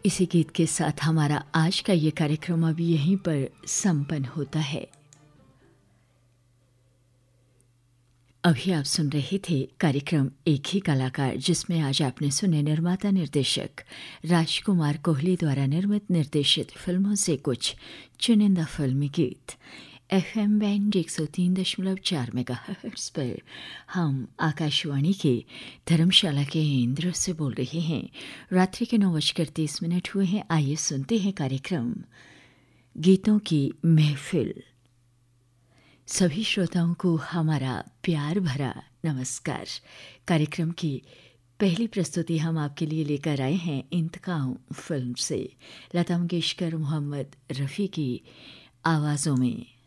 इसी गीत के साथ हमारा आज का ये कार्यक्रम अब यहीं पर संपन्न होता है। अभी आप सुन रहे थे कार्यक्रम एक ही कलाकार, जिसमें आज आपने सुने निर्माता निर्देशक राजकुमार कोहली द्वारा निर्मित निर्देशित फिल्मों से कुछ चुनिंदा फिल्मी गीत। FM बैंड 103.4 मेगाहर्ट्ज़ पर हम आकाशवाणी के धर्मशाला के केंद्र से बोल रहे हैं। रात्रि के 9:30 हुए हैं। आइए सुनते हैं कार्यक्रम गीतों की महफिल। सभी श्रोताओं को हमारा प्यार भरा नमस्कार। कार्यक्रम की पहली प्रस्तुति हम आपके लिए लेकर आए हैं इंतकाम फिल्म से लता मंगेशकर, मोहम्मद रफ़ी की आवाज़ों में।